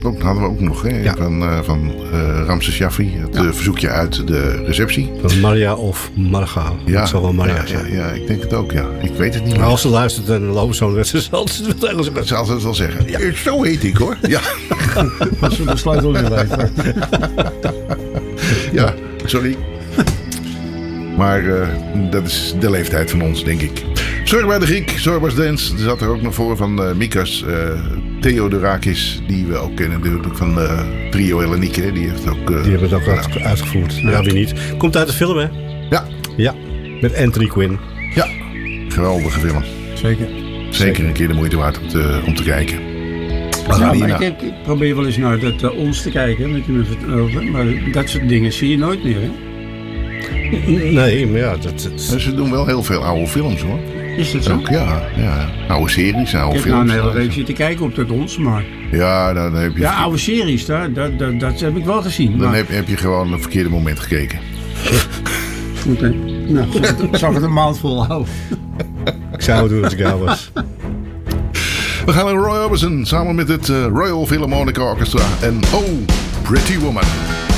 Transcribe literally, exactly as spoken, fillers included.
Dat hadden we ook nog, hè? Ja. Van, uh, van uh, Ramses Shaffi. Het ja. uh, verzoekje uit de receptie. Van Maria of Marga. Ja, het zal wel Maria ja, zijn. Ja, ja, ik denk het ook, ja. Ik weet het niet maar meer. als ze luistert en loopt zo'n wedstrijd, zal ze het Engels zeggen. Zal ze het wel zeggen. Ja. Zo heet ik, hoor. Ja. Als we de sleutel weer weten. Ja, sorry. Maar uh, dat is de leeftijd van ons, denk ik. Zorba de Griek, Zorba's Dance. Er zat er ook nog voor van uh, Mikas uh, Theodorakis. Die we ook kennen natuurlijk van uh, Trio Hellenieke. Die heeft ook... Uh, die hebben het ook uit, uitgevoerd. Ja. ja, wie niet. Komt uit de film, hè? Ja. Ja, met Anthony Quinn. Ja, geweldige film. Zeker. Zeker, Zeker. een keer de moeite waard om te, om te kijken. Ja, maar ik, ik, ik probeer wel eens naar dat, uh, ons te kijken. Met je over, maar dat soort dingen zie je nooit meer, hè? Nee, maar ja, dat, dat... Ze doen wel heel veel oude films, hoor. Is dat zo? Ook, ja, ja. Oude series, oude ik heb films. nou een hele week zitten kijken op dat ons, maar... Ja, dan heb je... Ja, oude series, dat, dat, dat, dat heb ik wel gezien. Dan maar... heb, heb je gewoon een verkeerde moment gekeken. Oké. Okay. Nou, zal het een maand volhouden. Ik zou het doen als ik jou was. We gaan naar Roy Orbison samen met het uh, Royal Philharmonic Orchestra en Oh, Pretty Woman.